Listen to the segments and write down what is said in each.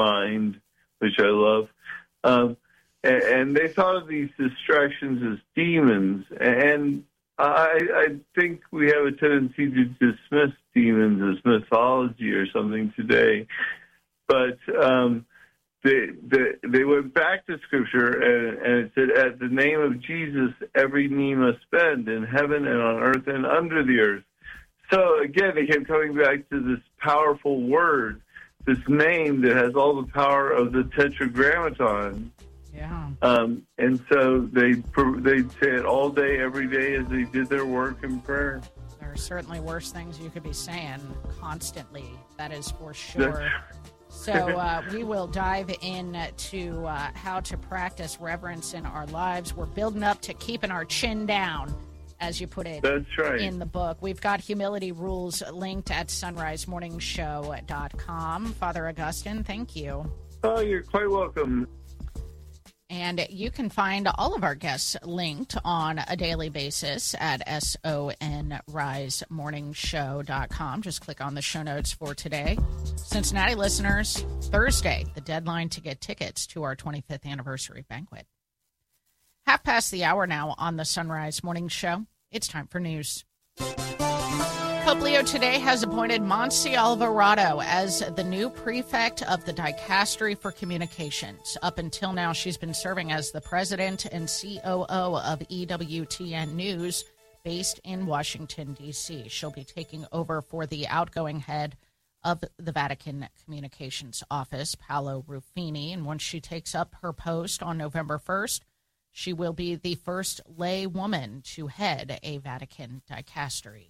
mind, which I love. And they thought of these distractions as demons. And I think we have a tendency to dismiss demons as mythology or something today. But they went back to Scripture, and it said, at the name of Jesus, every knee must bend in heaven and on earth and under the earth. So, again, they kept coming back to this powerful word, this name that has all the power of the Tetragrammaton. Yeah. And so they'd say it all day, every day as they did their work in prayer. There are certainly worse things you could be saying constantly. That is for sure. So we will dive into how to practice reverence in our lives. We're building up to keeping our chin down, as you put it. That's right. In the book. We've got humility rules linked at sunrisemorningshow.com. Father Augustine, thank you. Oh, you're quite welcome. And you can find all of our guests linked on a daily basis at sonrisemorningshow.com. Just click on the show notes for today. Cincinnati listeners, Thursday, the deadline to get tickets to our 25th anniversary banquet. 5:30 on the Sunrise Morning Show. It's time for news. Pope Leo today has appointed Monse Alvarado as the new prefect of the Dicastery for Communications. Up until now, she's been serving as the president and COO of EWTN News, based in Washington, D.C. She'll be taking over for the outgoing head of the Vatican Communications Office, Paolo Ruffini. And once she takes up her post on November 1st, she will be the first lay woman to head a Vatican dicastery.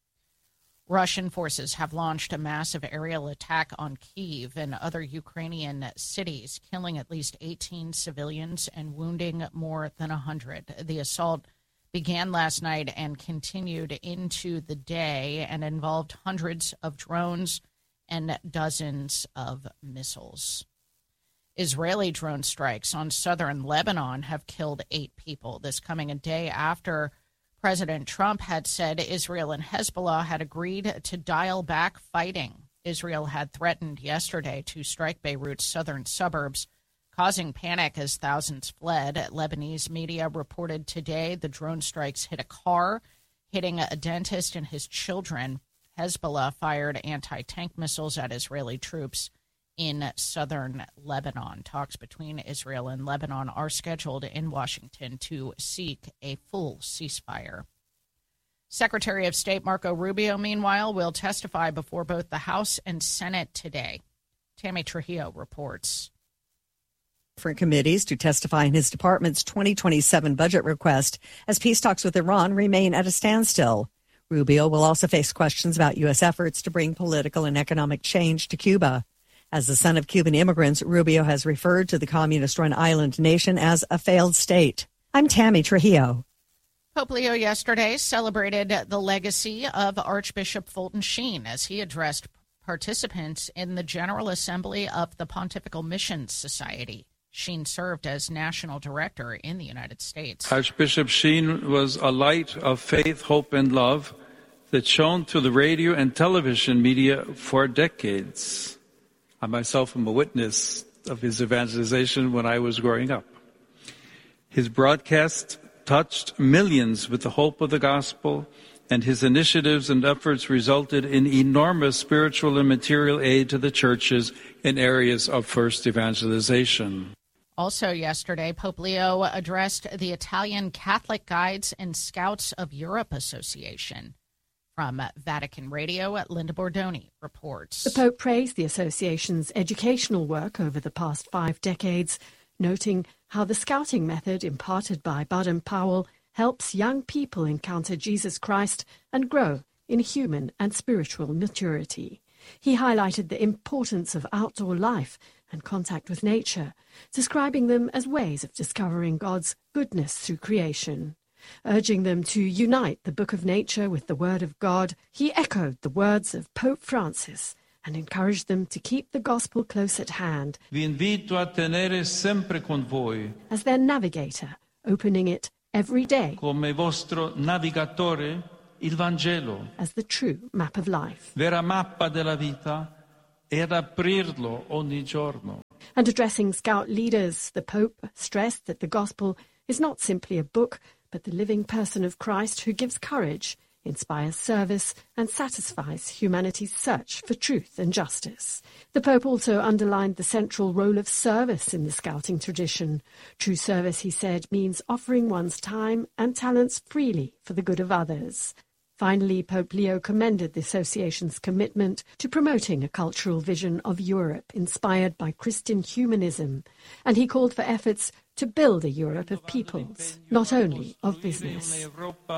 Russian forces have launched a massive aerial attack on Kyiv and other Ukrainian cities, killing at least 18 civilians and wounding more than 100. The assault began last night and continued into the day and involved hundreds of drones and dozens of missiles. Israeli drone strikes on southern Lebanon have killed 8 people, this coming a day after President Trump had said Israel and Hezbollah had agreed to dial back fighting. Israel had threatened yesterday to strike Beirut's southern suburbs, causing panic as thousands fled. Lebanese media reported today the drone strikes hit a car, hitting a dentist and his children. Hezbollah fired anti-tank missiles at Israeli troops in southern Lebanon. Talks between Israel and Lebanon are scheduled in Washington to seek a full ceasefire. Secretary of State Marco Rubio, meanwhile, will testify before both the House and Senate today. Tammy Trujillo reports. Different committees to testify in his department's 2027 budget request as peace talks with Iran remain at a standstill. Rubio will also face questions about U.S. efforts to bring political and economic change to Cuba. As the son of Cuban immigrants, Rubio has referred to the communist-run island nation as a failed state. I'm Tammy Trujillo. Pope Leo yesterday celebrated the legacy of Archbishop Fulton Sheen as he addressed participants in the General Assembly of the Pontifical Missions Society. Sheen served as national director in the United States. Archbishop Sheen was a light of faith, hope, and love that shone through the radio and television media for decades. I myself am a witness of his evangelization when I was growing up. His broadcast touched millions with the hope of the gospel, and his initiatives and efforts resulted in enormous spiritual and material aid to the churches in areas of first evangelization. Also yesterday, Pope Leo addressed the Italian Catholic Guides and Scouts of Europe Association. From Vatican Radio, Linda Bordoni reports. The Pope praised the association's educational work over the past 5 decades, noting how the scouting method imparted by Baden-Powell helps young people encounter Jesus Christ and grow in human and spiritual maturity. He highlighted the importance of outdoor life and contact with nature, describing them as ways of discovering God's goodness through creation. Urging them to unite the Book of Nature with the Word of God, he echoed the words of Pope Francis and encouraged them to keep the gospel close at hand. Vi invito a tenere sempre con voi, as their navigator, opening it every day, come vostro navigatore, il Vangelo, as the true map of life. vera mappa della vita, e ad aprirlo ogni giorno. And addressing Scout leaders, the Pope stressed that the Gospel is not simply a book, but the living person of Christ who gives courage, inspires service, and satisfies humanity's search for truth and justice. The Pope also underlined the central role of service in the Scouting tradition. True service, he said, means offering one's time and talents freely for the good of others. Finally, Pope Leo commended the association's commitment to promoting a cultural vision of Europe inspired by Christian humanism, and he called for efforts to build a Europe of peoples, not only of business.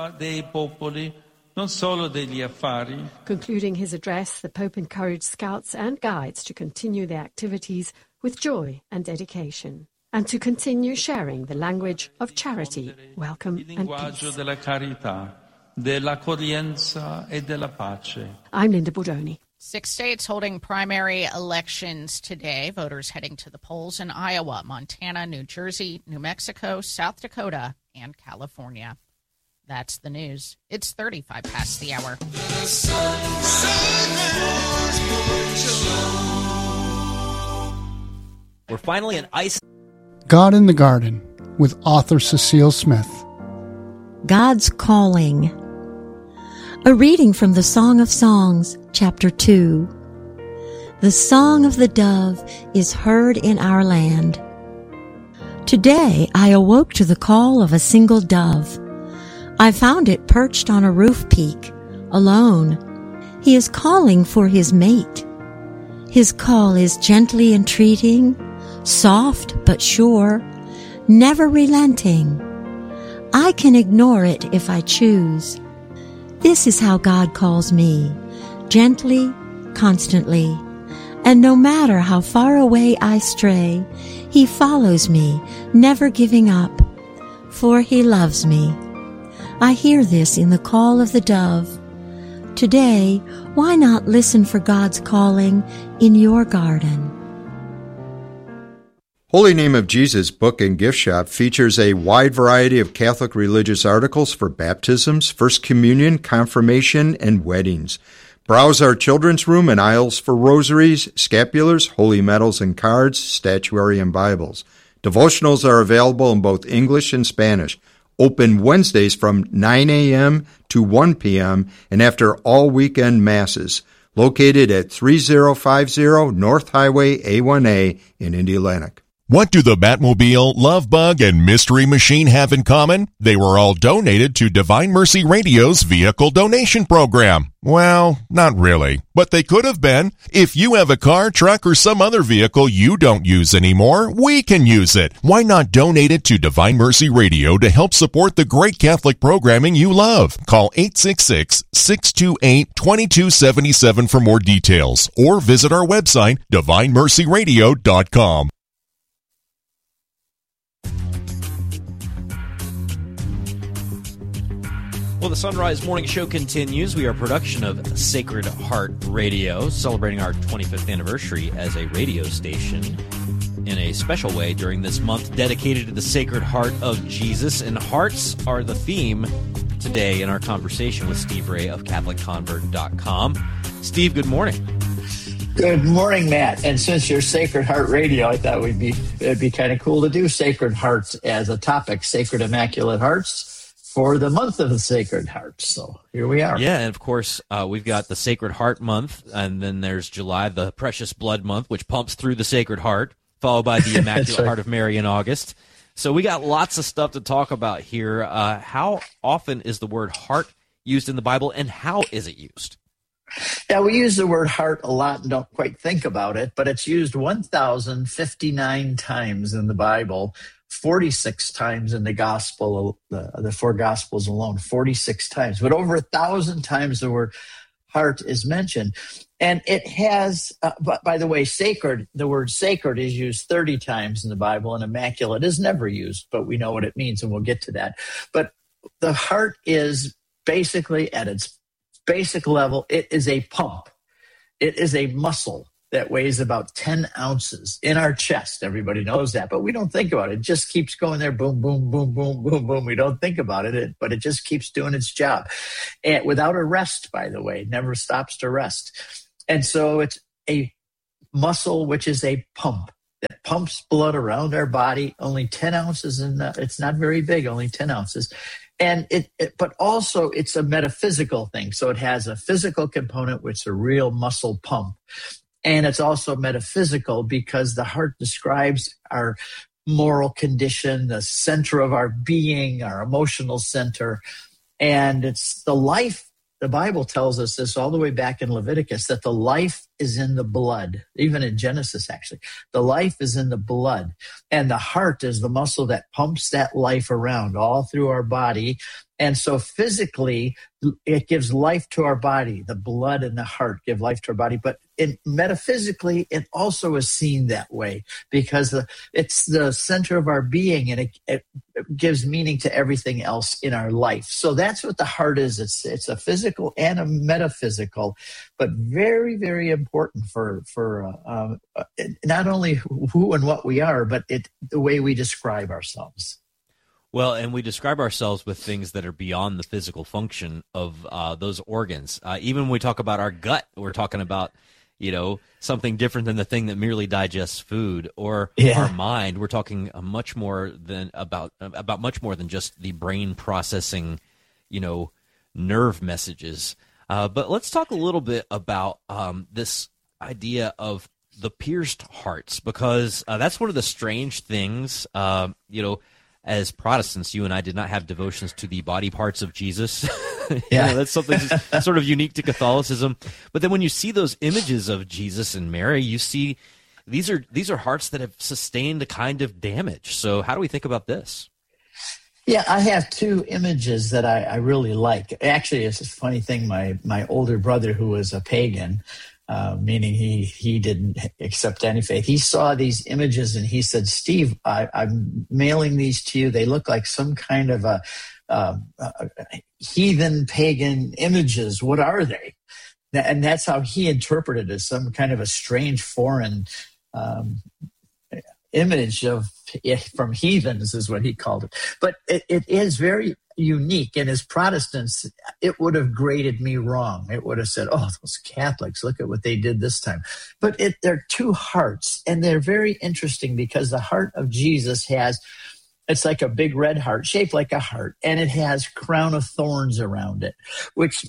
Concluding his address, the Pope encouraged Scouts and Guides to continue their activities with joy and dedication, and to continue sharing the language of charity, welcome, and peace. I'm Linda Bordoni. 6 states holding primary elections today. Voters heading to the polls in Iowa, Montana, New Jersey, New Mexico, South Dakota, and California. That's the news. It's 35 past the hour. We're finally in ice. God in the Garden with author Cecile Smith. God's Calling. A reading from the Song of Songs, chapter 2. The song of the dove is heard in our land. Today I awoke to the call of a single dove. I found it perched on a roof peak, alone. He is calling for his mate. His call is gently entreating, soft but sure, never relenting. I can ignore it if I choose. This is how God calls me, gently, constantly. And no matter how far away I stray, He follows me, never giving up, for He loves me. I hear this in the call of the dove. Today, why not listen for God's calling in your garden? Holy Name of Jesus Book and Gift Shop features a wide variety of Catholic religious articles for baptisms, First Communion, confirmation, and weddings. Browse our children's room and aisles for rosaries, scapulars, holy medals and cards, statuary, and Bibles. Devotionals are available in both English and Spanish. Open Wednesdays from 9 a.m. to 1 p.m. and after all weekend masses. Located at 3050 North Highway A1A in Indianapolis. What do the Batmobile, Love Bug, and Mystery Machine have in common? They were all donated to Divine Mercy Radio's vehicle donation program. Well, not really, but they could have been. If you have a car, truck, or some other vehicle you don't use anymore, we can use it. Why not donate it to Divine Mercy Radio to help support the great Catholic programming you love? Call 866-628-2277 for more details, or visit our website, divinemercyradio.com. Well, the Sunrise Morning Show continues. We are a production of Sacred Heart Radio, celebrating our 25th anniversary as a radio station in a special way during this month dedicated to the Sacred Heart of Jesus. And hearts are the theme today in our conversation with Steve Ray of CatholicConvert.com. Steve, good morning. Good morning, Matt. And since you're Sacred Heart Radio, I thought it'd be kind of cool to do Sacred Hearts as a topic, Sacred Immaculate Hearts, for the month of the Sacred Heart. So here we are. Yeah, and of course, we've got the Sacred Heart Month, and then there's July, the Precious Blood Month, which pumps through the Sacred Heart, followed by the Immaculate Heart of Mary in August. So we got lots of stuff to talk about here. How often is the word heart used in the Bible, and how is it used? Yeah, we use the word heart a lot and don't quite think about it, but it's used 1,059 times in the Bible, 46 times in the gospel, the four gospels alone, 46 times. But over 1,000 times the word heart is mentioned. And it has, by the way, sacred, the word sacred is used 30 times in the Bible, and immaculate is never used, but we know what it means, and we'll get to that. But the heart is basically, at its basic level, it is a pump. It is a muscle that weighs about 10 ounces in our chest. Everybody knows that, but we don't think about it. It just keeps going there, boom, boom, boom, boom, boom, boom. We don't think about it, but it just keeps doing its job. And without a rest, by the way, it never stops to rest. And so it's a muscle which is a pump that pumps blood around our body, only 10 ounces, it's not very big, only 10 ounces. And but also it's a metaphysical thing. So it has a physical component, which is a real muscle pump. And it's also metaphysical because the heart describes our moral condition, the center of our being, our emotional center. And it's the life. The Bible tells us this all the way back in Leviticus, that the life is in the blood, even in Genesis, actually. The life is in the blood, and the heart is the muscle that pumps that life around all through our body. And so physically, it gives life to our body. The blood and the heart give life to our body. But metaphysically, it also is seen that way because it's the center of our being, and it gives meaning to everything else in our life. So that's what the heart is. It's a physical and a metaphysical, but very, very important for not only who and what we are, but the way we describe ourselves. Well, and we describe ourselves with things that are beyond the physical function of those organs. Even when we talk about our gut, we're talking about, something different than the thing that merely digests food, or our mind. We're talking much more than about much more than just the brain processing, nerve messages. But let's talk a little bit about this idea of the pierced hearts, because that's one of the strange things, as Protestants, you and I did not have devotions to the body parts of Jesus. That's something that's sort of unique to Catholicism. But then when you see those images of Jesus and Mary, you see these are hearts that have sustained a kind of damage. So how do we think about this? Yeah, I have two images that I really like. Actually, it's a funny thing. My older brother, who was a pagan, meaning he didn't accept any faith, he saw these images and he said, "Steve, I'm mailing these to you. They look like some kind of a heathen pagan images. What are they?" And that's how he interpreted it, as some kind of a strange foreign image from heathens, is what he called it. But it is very unique, and as Protestants, it would have graded me wrong. It would have said, "Oh, those Catholics, look at what they did this time." But they're two hearts, and they're very interesting because the heart of Jesus it's like a big red heart, shaped like a heart, and it has crown of thorns around it, which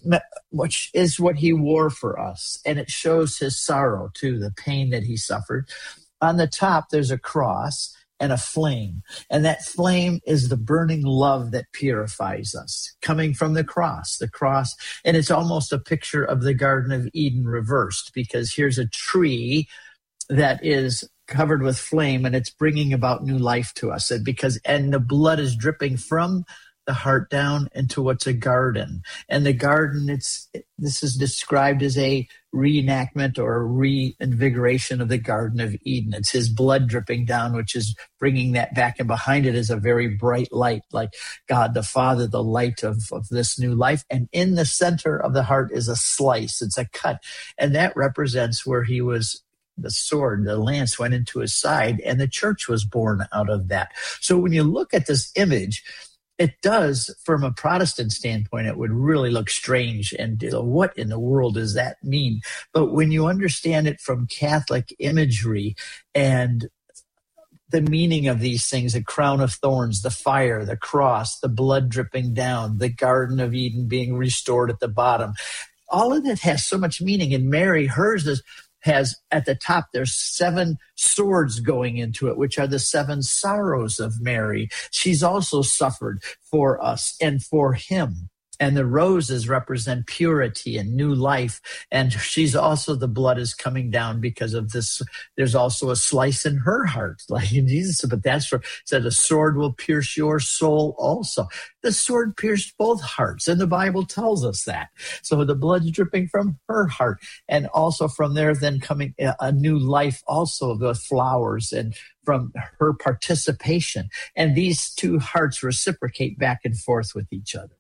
is what he wore for us, and it shows his sorrow too, the pain that he suffered. On the top, there's a cross and a flame. And that flame is the burning love that purifies us, coming from the cross. And it's almost a picture of the Garden of Eden reversed, because here's a tree that is covered with flame, and it's bringing about new life to us. And the blood is dripping from the heart down into what's a garden. And the garden, this is described as a reenactment or a reinvigoration of the Garden of Eden. It's his blood dripping down, which is bringing that back. And behind it is a very bright light, like God the Father, the light of this new life. And in the center of the heart is a slice. It's a cut. And that represents where he was. The sword, the lance went into his side, and the church was born out of that. So when you look at this image, it does, from a Protestant standpoint, it would really look strange. And what in the world does that mean? But when you understand it from Catholic imagery and the meaning of these things, the crown of thorns, the fire, the cross, the blood dripping down, the Garden of Eden being restored at the bottom, all of that has so much meaning. And Mary, hers has at the top, there's 7 swords going into it, which are the 7 sorrows of Mary. She's also suffered for us and for him. And the roses represent purity and new life. And she's also, the blood is coming down because of this. There's also a slice in her heart, like in Jesus. But that's said a sword will pierce your soul also. The sword pierced both hearts, and the Bible tells us that. So the blood's dripping from her heart, and also from there then coming a new life, also the flowers and from her participation. And these two hearts reciprocate back and forth with each other.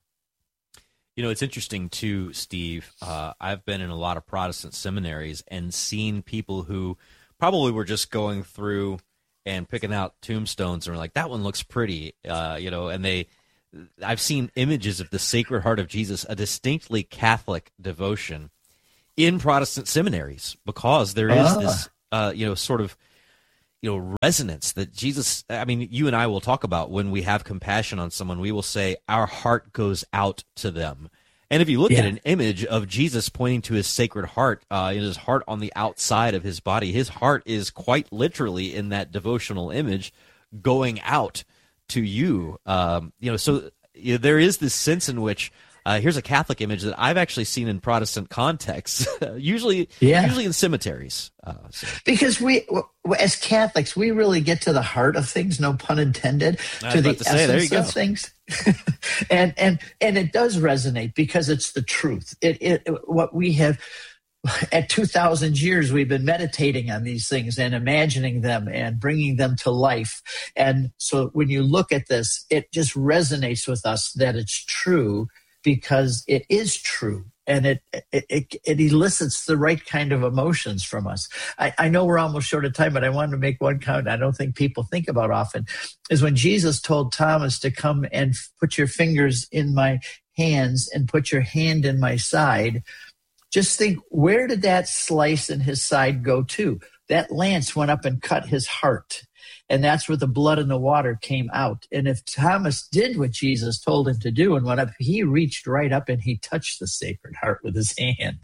It's interesting too, Steve. I've been in a lot of Protestant seminaries and seen people who probably were just going through and picking out tombstones and were like, "That one looks pretty," and I've seen images of the Sacred Heart of Jesus, a distinctly Catholic devotion, in Protestant seminaries, because there is this, sort of resonance that Jesus, I mean, you and I will talk about when we have compassion on someone, we will say our heart goes out to them. And if you look at an image of Jesus pointing to his sacred heart, in his heart on the outside of his body, his heart is quite literally in that devotional image going out to you. So there is this sense in which here's a Catholic image that I've actually seen in Protestant contexts, usually in cemeteries. Because we, as Catholics, we really get to the heart of things, no pun intended, to the essence of things. and it does resonate because it's the truth. What we have at 2,000 years, we've been meditating on these things and imagining them and bringing them to life. And so when you look at this, it just resonates with us that it's true because it is true. And it elicits the right kind of emotions from us. I know we're almost short of time, but I wanted to make one comment I don't think people think about often, is when Jesus told Thomas to come and put your fingers in my hands and put your hand in my side. Just think, where did that slice in his side go to? That lance went up and cut his heart. And that's where the blood and the water came out. And if Thomas did what Jesus told him to do and went up, he reached right up and he touched the Sacred Heart with his hand.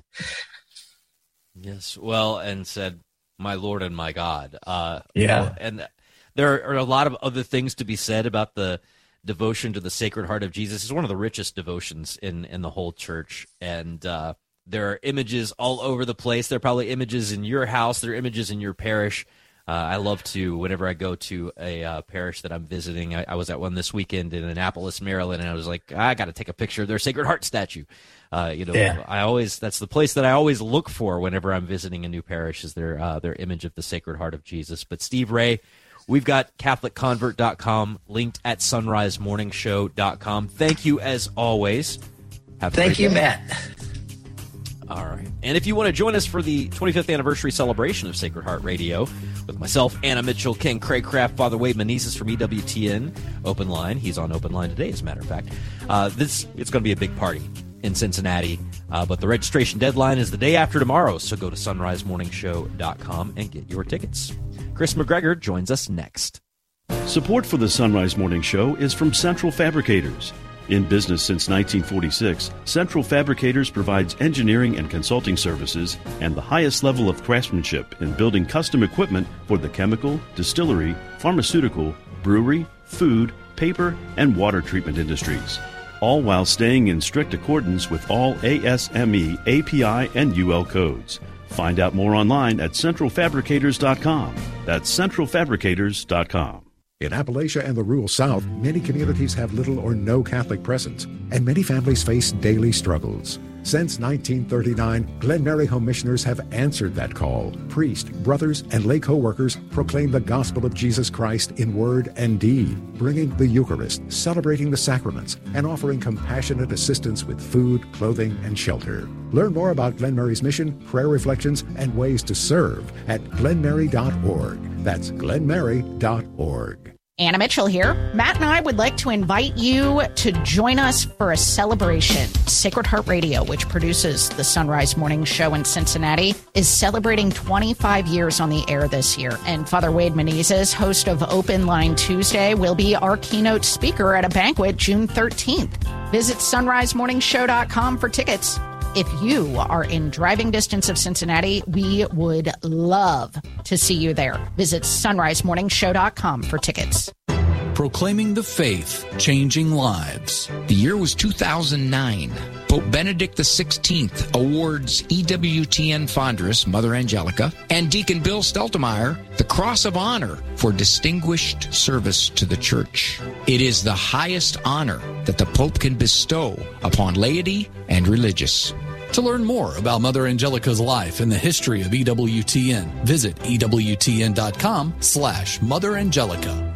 Yes, well, and said, my Lord and my God. And there are a lot of other things to be said about the devotion to the Sacred Heart of Jesus. It's one of the richest devotions in the whole church. And there are images all over the place. There are probably images in your house. There are images in your parish. I love to, whenever I go to a parish that I'm visiting, I was at one this weekend in Annapolis, Maryland, and I was like, I got to take a picture of their Sacred Heart statue. That's the place that I always look for whenever I'm visiting a new parish, is their image of the Sacred Heart of Jesus. But Steve Ray, we've got CatholicConvert.com linked at SunriseMorningshow.com. Thank you as always. Thank you, Matt. All right. And if you want to join us for the 25th anniversary celebration of Sacred Heart Radio with myself, Anna Mitchell, Ken Craycraft, Father Wade Menezes from EWTN Open Line. He's on Open Line today, as a matter of fact. It's going to be a big party in Cincinnati. But the registration deadline is the day after tomorrow, so go to sunrisemorningshow.com and get your tickets. Chris McGregor joins us next. Support for the Sunrise Morning Show is from Central Fabricators. In business since 1946, Central Fabricators provides engineering and consulting services and the highest level of craftsmanship in building custom equipment for the chemical, distillery, pharmaceutical, brewery, food, paper, and water treatment industries, all while staying in strict accordance with all ASME, API, and UL codes. Find out more online at centralfabricators.com. That's centralfabricators.com. In Appalachia and the rural South, many communities have little or no Catholic presence, and many families face daily struggles. Since 1939, Glen Mary Home Missioners have answered that call. Priests, brothers, and lay co-workers proclaim the gospel of Jesus Christ in word and deed, bringing the Eucharist, celebrating the sacraments, and offering compassionate assistance with food, clothing, and shelter. Learn more about Glen Mary's mission, prayer reflections, and ways to serve at glenmary.org. That's glenmary.org. Anna Mitchell here. Matt and I would like to invite you to join us for a celebration. Sacred Heart Radio, which produces the Sunrise Morning Show in Cincinnati, is celebrating 25 years on the air this year. And Father Wade Menezes, host of Open Line Tuesday, will be our keynote speaker at a banquet June 13th. Visit sunrisemorningshow.com for tickets. If you are in driving distance of Cincinnati, we would love to see you there. Visit sunrisemorningshow.com for tickets. Proclaiming the faith, changing lives. The year was 2009. Pope Benedict XVI awards EWTN Fondress, Mother Angelica, and Deacon Bill Steltemeyer the Cross of Honor for distinguished service to the Church. It is the highest honor that the Pope can bestow upon laity and religious. To learn more about Mother Angelica's life and the history of EWTN, visit EWTN.com/Mother Angelica.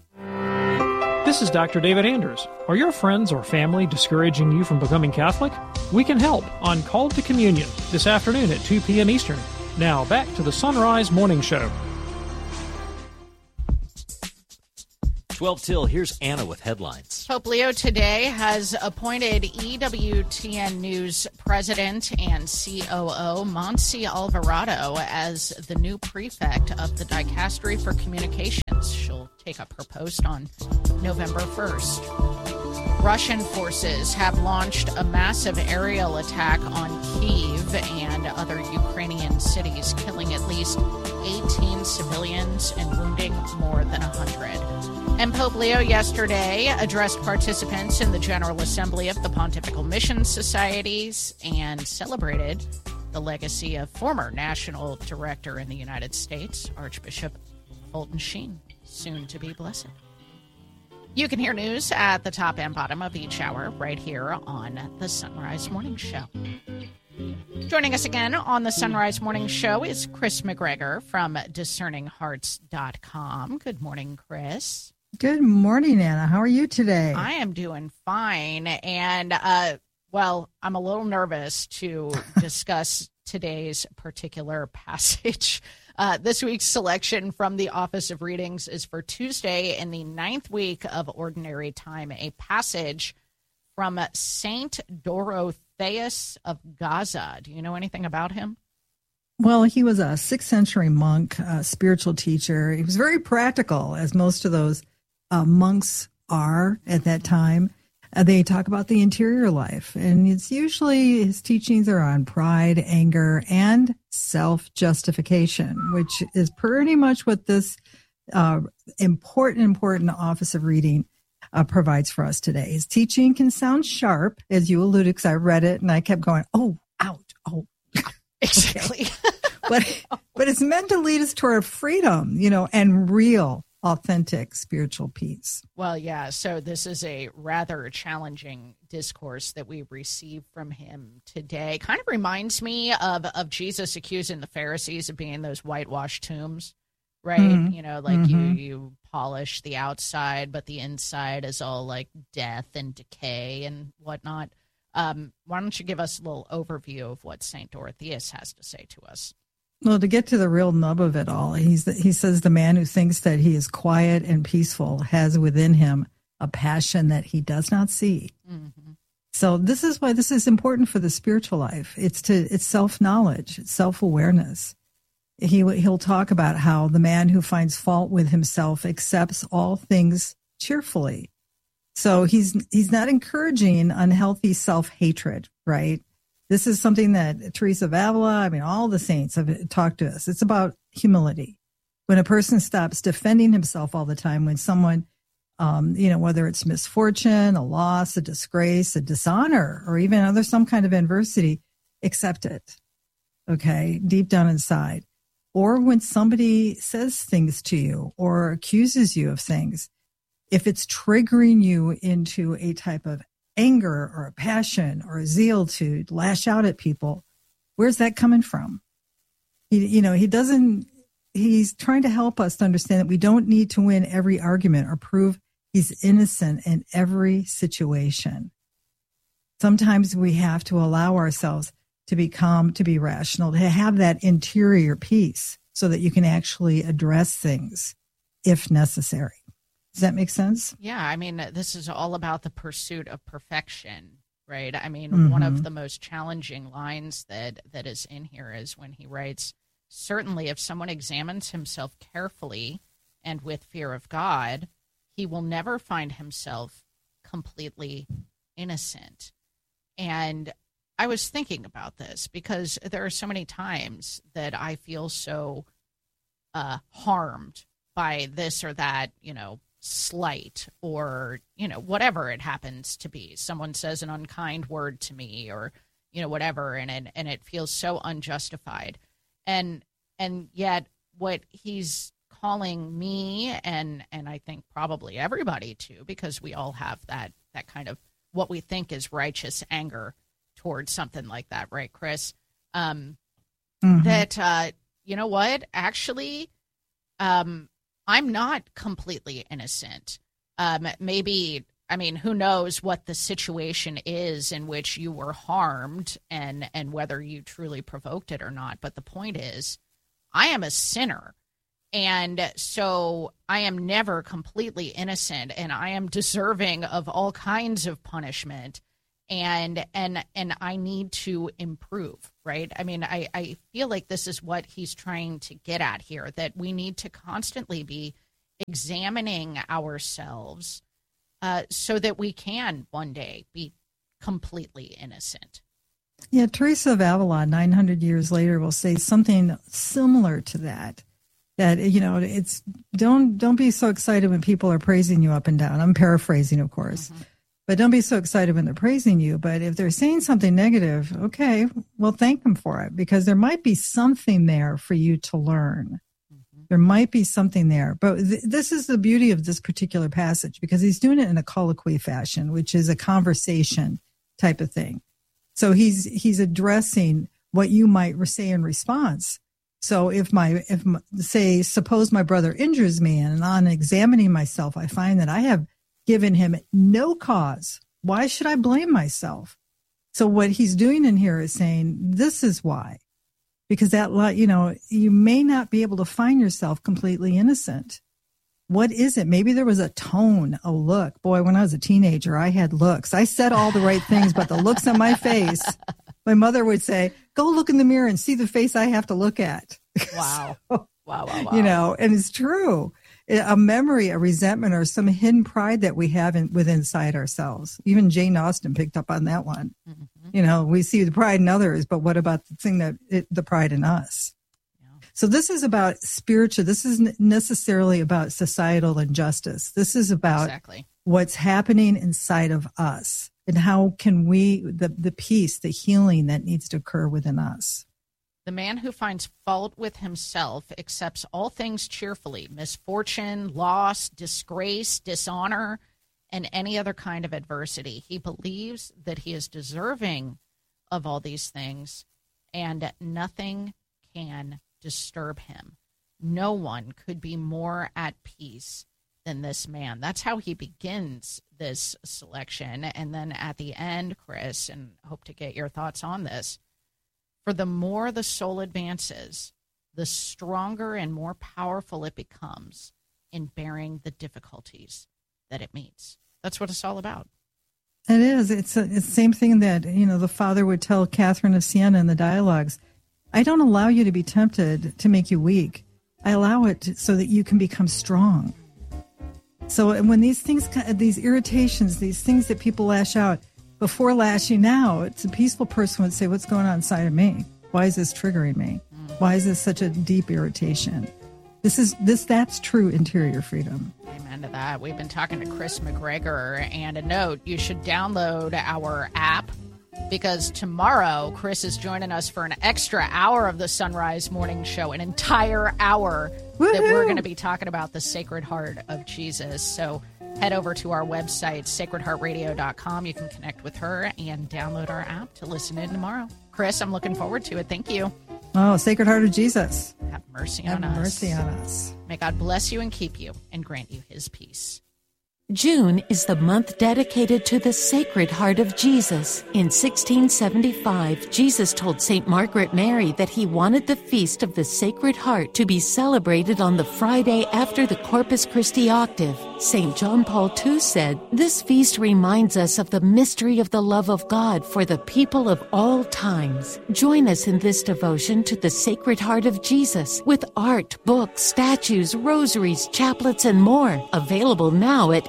This is Dr. David Anders. Are your friends or family discouraging you from becoming Catholic? We can help on Called to Communion this afternoon at 2 p.m. Eastern. Now back to the Sunrise Morning Show. 12 till, here's Anna with headlines. Pope Leo today has appointed EWTN News president and COO Monse Alvarado as the new prefect of the Dicastery for Communications. She'll take up her post on November 1st. Russian forces have launched a massive aerial attack on Kyiv and other Ukrainian cities, killing at least 18 civilians and wounding more than 100. And Pope Leo yesterday addressed participants in the General Assembly of the Pontifical Mission Societies and celebrated the legacy of former National Director in the United States, Archbishop Fulton Sheen, soon to be blessed. You can hear news at the top and bottom of each hour right here on the Sunrise Morning Show. Joining us again on the Sunrise Morning Show is Chris McGregor from DiscerningHearts.com. Good morning, Chris. Good morning, Anna. How are you today? I am doing fine. And, well, I'm a little nervous to discuss today's particular passage. This week's selection from the Office of Readings is for Tuesday in the 9th week of Ordinary Time, a passage from Saint Dorotheus of Gaza. Do you know anything about him? Well, he was a 6th century monk, spiritual teacher. He was very practical, as most of those monks are at that time. They talk about the interior life, and it's usually his teachings are on pride, anger, and self-justification, which is pretty much what this important Office of Reading provides for us today. His teaching can sound sharp, as you alluded, because I read it and I kept going, oh, ouch, oh. Exactly. but it's meant to lead us toward freedom, and real, authentic spiritual peace. Well, yeah. So this is a rather challenging discourse that we received from him today. Kind of reminds me of Jesus accusing the Pharisees of being those whitewashed tombs, right? Mm-hmm. You polish the outside, but the inside is all like death and decay and whatnot. Why don't you give us a little overview of what St. Dorotheus has to say to us? Well, to get to the real nub of it all, he says the man who thinks that he is quiet and peaceful has within him a passion that he does not see. Mm-hmm. So this is why this is important for the spiritual life. It's self-knowledge, it's self-awareness. He'll talk about how the man who finds fault with himself accepts all things cheerfully. So he's not encouraging unhealthy self-hatred, right? This is something that Teresa of Avila, all the saints have talked to us. It's about humility. When a person stops defending himself all the time, when someone, whether it's misfortune, a loss, a disgrace, a dishonor, or even some kind of adversity, accept it, okay, deep down inside. Or when somebody says things to you or accuses you of things, if it's triggering you into a type of anger or a passion or a zeal to lash out at people, where's that coming from? He's trying to help us to understand that we don't need to win every argument or prove he's innocent in every situation. Sometimes we have to allow ourselves to be calm, to be rational, to have that interior peace so that you can actually address things if necessary. Does that make sense? Yeah, this is all about the pursuit of perfection, right? Mm-hmm. One of the most challenging lines that is in here is when he writes, "Certainly if someone examines himself carefully and with fear of God, he will never find himself completely innocent." And I was thinking about this because there are so many times that I feel so harmed by this or that, slight or, whatever it happens to be. Someone says an unkind word to me or, whatever, and it feels so unjustified. And yet what he's calling me and I think probably everybody to, because we all have that kind of what we think is righteous anger towards something like that, right, Chris? That, you know what, actually, I'm not completely innocent. Maybe, who knows what the situation is in which you were harmed and whether you truly provoked it or not. But the point is, I am a sinner. And so I am never completely innocent, and I am deserving of all kinds of punishment. And I need to improve, right? I mean, I feel like this is what he's trying to get at here, that we need to constantly be examining ourselves so that we can one day be completely innocent. Yeah, Teresa of Avila, 900 years later, will say something similar to that. That, you know, it's don't be so excited when people are praising you up and down. I'm paraphrasing, of course. Mm-hmm. But don't be so excited when they're praising you. But if they're saying something negative, okay, well, thank them for it, because there might be something there for you to learn. Mm-hmm. There might be something there. But this is the beauty of this particular passage, because he's doing it in a colloquy fashion, which is a conversation type of thing. So he's addressing what you might say in response. So suppose my brother injures me, and on examining myself, I find that I have given him no cause. Why should I blame myself? So what he's doing in here is saying, this is why. Because that, you know, you may not be able to find yourself completely innocent. What is it? Maybe there was a tone, a look. Boy, when I was a teenager, I had looks. I said all the right things, but the looks on my face, my mother would say, go look in the mirror and see the face I have to look at. Wow. So, wow. You know, and it's true. A memory, a resentment, or some hidden pride that we have within inside ourselves. Even Jane Austen picked up on that one. Mm-hmm. You know, we see the pride in others, but what about the thing the pride in us? Yeah. So this is about spiritual. This isn't necessarily about societal injustice. This is about what's happening inside of us, and how can we, the peace, the healing that needs to occur within us. The man who finds fault with himself accepts all things cheerfully: misfortune, loss, disgrace, dishonor, and any other kind of adversity. He believes that he is deserving of all these things, and nothing can disturb him. No one could be more at peace than this man. That's how he begins this selection. And then at the end, Chris, and hope to get your thoughts on this, for the more the soul advances, the stronger and more powerful it becomes in bearing the difficulties that it meets. That's what it's all about. It is. It's the same thing that, you know, the father would tell Catherine of Siena in the dialogues. I don't allow you to be tempted to make you weak. I allow it so that you can become strong. So when these things, these irritations, these things that people lash out, before lashing out, it's a peaceful person would say, what's going on inside of me? Why is this triggering me? Why is this such a deep irritation? That's true interior freedom. Amen to that. We've been talking to Chris McGregor, and a note, you should download our app, because tomorrow Chris is joining us for an extra hour of the Sunrise Morning Show, an entire hour that we're going to be talking about the Sacred Heart of Jesus. So head over to our website, sacredheartradio.com. You can connect with her and download our app to listen in tomorrow. Chris, I'm looking forward to it. Thank you. Oh, Sacred Heart of Jesus. Have mercy on us. Have mercy on us. May God bless you and keep you and grant you his peace. June is the month dedicated to the Sacred Heart of Jesus. In 1675, Jesus told St. Margaret Mary that he wanted the Feast of the Sacred Heart to be celebrated on the Friday after the Corpus Christi octave. St. John Paul II said, "This feast reminds us of the mystery of the love of God for the people of all times." Join us in this devotion to the Sacred Heart of Jesus with art, books, statues, rosaries, chaplets, and more. Available now at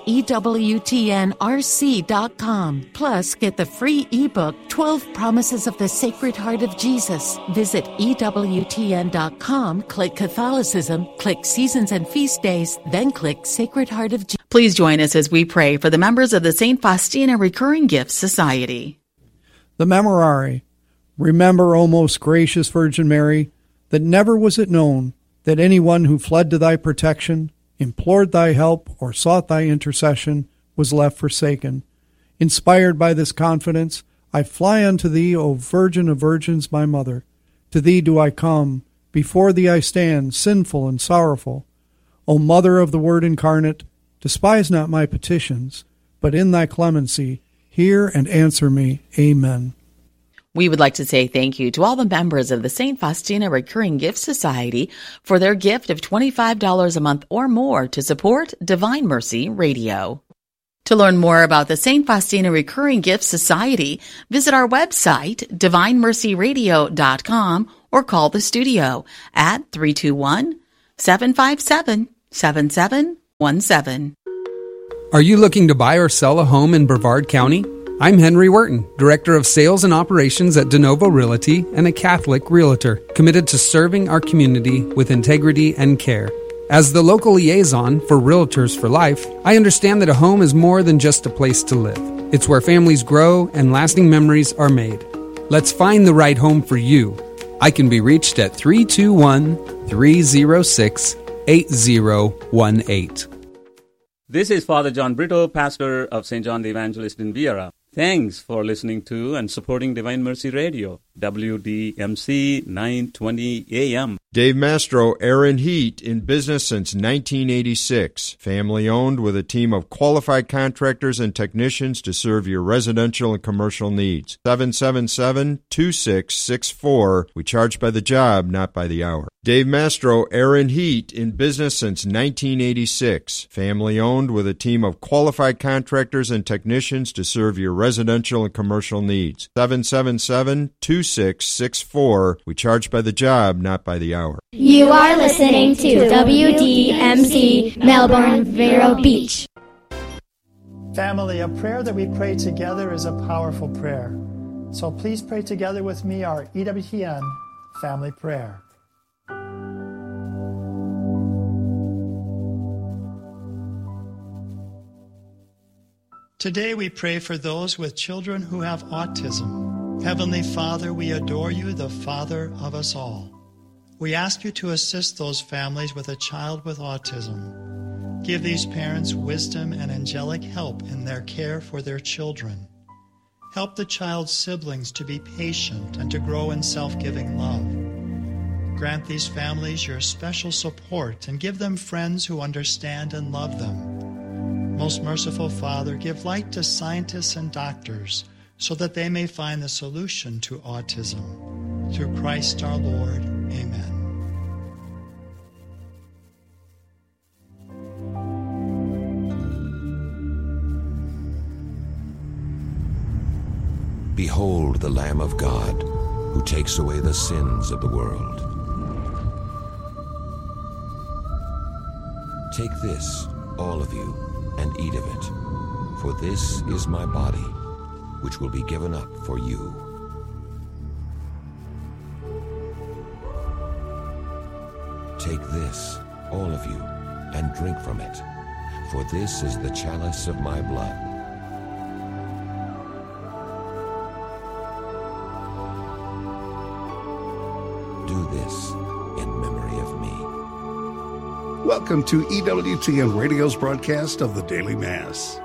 EWTNRC.com. Plus, get the free ebook, 12 Promises of the Sacred Heart of Jesus. Visit EWTN.com, click Catholicism, click Seasons and Feast Days, then click Sacred Heart of Jesus. Please join us as we pray for the members of the St. Faustina Recurring Gifts Society. The Memorare. Remember, O most gracious Virgin Mary, that never was it known that anyone who fled to thy protection, implored thy help, or sought thy intercession was left forsaken. Inspired by this confidence, I fly unto thee, O Virgin of Virgins, my Mother. To thee do I come, before thee I stand, sinful and sorrowful. O Mother of the Word incarnate, despise not my petitions, but in thy clemency hear and answer me. Amen. We would like to say thank you to all the members of the St. Faustina Recurring Gift Society for their gift of $25 a month or more to support Divine Mercy Radio. To learn more about the St. Faustina Recurring Gift Society, visit our website, divinemercyradio.com, or call the studio at 321-757-7717. Are you looking to buy or sell a home in Brevard County? I'm Henry Wharton, Director of Sales and Operations at DeNovo Realty and a Catholic Realtor, committed to serving our community with integrity and care. As the local liaison for Realtors for Life, I understand that a home is more than just a place to live. It's where families grow and lasting memories are made. Let's find the right home for you. I can be reached at 321-306-8018. This is Father John Brito, pastor of St. John the Evangelist in Viera. Thanks for listening to and supporting Divine Mercy Radio, WDMC 920 AM. Dave Mastro, Aaron Heat, in business since 1986. Family owned with a team of qualified contractors and technicians to serve your residential and commercial needs. 777-2664. We charge by the job, not by the hour. Dave Mastro, Aaron Heat, in business since 1986. Family owned with a team of qualified contractors and technicians to serve your residential and commercial needs. 777-2664. We charge by the job, not by the hour. You are listening to WDMC Melbourne, Vero Beach. Family, a prayer that we pray together is a powerful prayer. So please pray together with me our EWTN family prayer. Today we pray for those with children who have autism. Heavenly Father, we adore you, the Father of us all. We ask you to assist those families with a child with autism. Give these parents wisdom and angelic help in their care for their children. Help the child's siblings to be patient and to grow in self-giving love. Grant these families your special support and give them friends who understand and love them. Most merciful Father, give light to scientists and doctors so that they may find the solution to autism. Through Christ our Lord. Amen. Behold the Lamb of God, who takes away the sins of the world. Take this, all of you, and eat of it, for this is my body, which will be given up for you. Take this, all of you, and drink from it, for this is the chalice of my blood. Do this in memory of me. Welcome to EWTN Radio's broadcast of the Daily Mass.